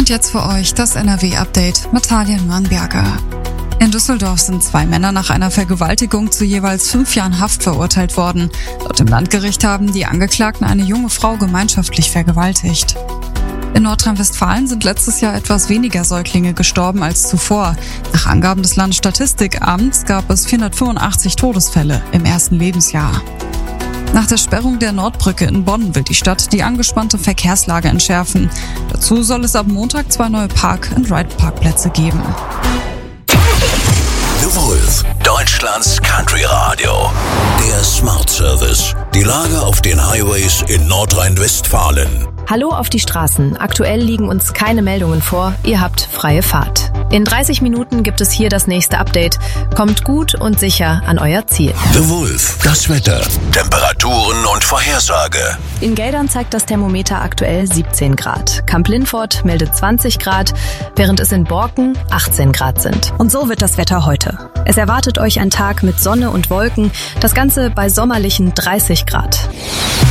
Und jetzt für euch das NRW-Update mit Talia Nürnberger. In Düsseldorf sind 2 Männer nach einer Vergewaltigung zu jeweils 5 Jahren Haft verurteilt worden. Laut dem Landgericht haben die Angeklagten eine junge Frau gemeinschaftlich vergewaltigt. In Nordrhein-Westfalen sind letztes Jahr etwas weniger Säuglinge gestorben als zuvor. Nach Angaben des Landesstatistikamts gab es 485 Todesfälle im ersten Lebensjahr. Nach der Sperrung der Nordbrücke in Bonn will die Stadt die angespannte Verkehrslage entschärfen. Dazu soll es ab Montag 2 neue Park-and-Ride-Parkplätze geben. The Wolf, Deutschlands Country Radio. Der Smart Service. Die Lage auf den Highways in Nordrhein-Westfalen. Hallo auf die Straßen. Aktuell liegen uns keine Meldungen vor. Ihr habt freie Fahrt. In 30 Minuten gibt es hier das nächste Update. Kommt gut und sicher an euer Ziel. The Wolf, das Wetter, Temperaturen und Vorhersage. In Geldern zeigt das Thermometer aktuell 17 Grad. Kamp-Lindfort meldet 20 Grad, während es in Borken 18 Grad sind. Und so wird das Wetter heute. Es erwartet euch ein Tag mit Sonne und Wolken, das Ganze bei sommerlichen 30 Grad.